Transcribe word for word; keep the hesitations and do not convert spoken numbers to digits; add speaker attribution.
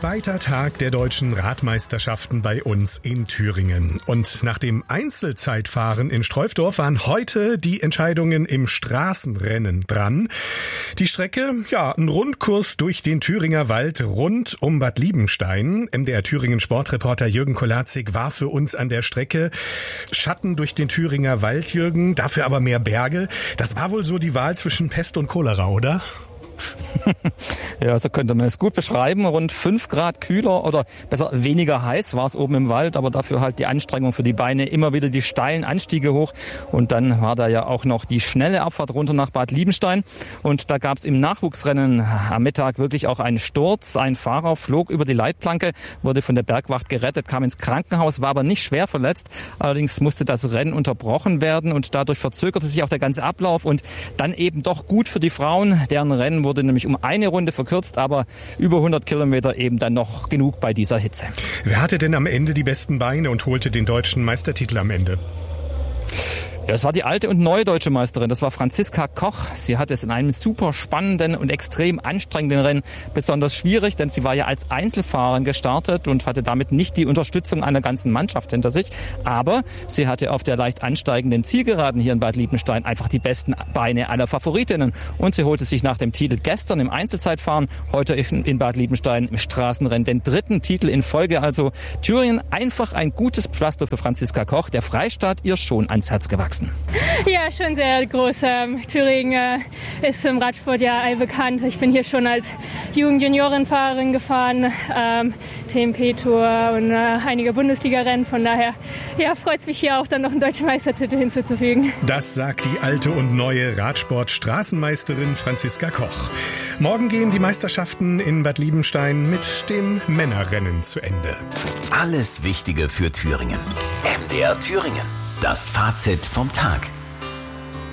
Speaker 1: Zweiter Tag der deutschen Radmeisterschaften bei uns in Thüringen. Und nach dem Einzelzeitfahren in Streufdorf waren heute die Entscheidungen im Straßenrennen dran. Die Strecke, ja, ein Rundkurs durch den Thüringer Wald rund um Bad Liebenstein. M D R Thüringen Sportreporter Jürgen Kolarzig war für uns an der Strecke. Schatten durch den Thüringer Wald, Jürgen, dafür aber mehr Berge. Das war wohl so die Wahl zwischen Pest und Cholera, oder?
Speaker 2: Ja, so könnte man es gut beschreiben. Rund fünf Grad kühler oder besser weniger heiß war es oben im Wald, aber dafür halt die Anstrengung für die Beine, immer wieder die steilen Anstiege hoch. Und dann war da ja auch noch die schnelle Abfahrt runter nach Bad Liebenstein. Und da gab es im Nachwuchsrennen am Mittag wirklich auch einen Sturz. Ein Fahrer flog über die Leitplanke, wurde von der Bergwacht gerettet, kam ins Krankenhaus, war aber nicht schwer verletzt. Allerdings musste das Rennen unterbrochen werden und dadurch verzögerte sich auch der ganze Ablauf. Und dann eben doch gut für die Frauen, deren Rennen wurde nämlich um eine Runde verkürzt, aber über hundert Kilometer eben dann noch genug bei dieser Hitze.
Speaker 1: Wer hatte denn am Ende die besten Beine und holte den deutschen Meistertitel am Ende?
Speaker 2: Ja, es war die alte und neue deutsche Meisterin. Das war Franziska Koch. Sie hatte es in einem super spannenden und extrem anstrengenden Rennen besonders schwierig, denn sie war ja als Einzelfahrerin gestartet und hatte damit nicht die Unterstützung einer ganzen Mannschaft hinter sich. Aber sie hatte auf der leicht ansteigenden Zielgeraden hier in Bad Liebenstein einfach die besten Beine aller Favoritinnen. Und sie holte sich nach dem Titel gestern im Einzelzeitfahren, heute in Bad Liebenstein im Straßenrennen den dritten Titel in Folge. Also Thüringen einfach ein gutes Pflaster für Franziska Koch. Der Freistaat ihr schon ans Herz gewachsen.
Speaker 3: Ja, schon sehr groß. Ähm, Thüringen äh, ist im Radsport ja allbekannt. Ich bin hier schon als Jugend-Juniorenfahrerin gefahren, ähm, T M P-Tour und äh, einige Bundesliga-Rennen. Von daher ja, freut es mich hier auch, dann noch einen deutschen Meistertitel hinzuzufügen.
Speaker 1: Das sagt die alte und neue Radsport-Straßenmeisterin Franziska Koch. Morgen gehen die Meisterschaften in Bad Liebenstein mit dem Männerrennen zu Ende.
Speaker 4: Alles Wichtige für Thüringen. M D R Thüringen. Das Fazit vom Tag.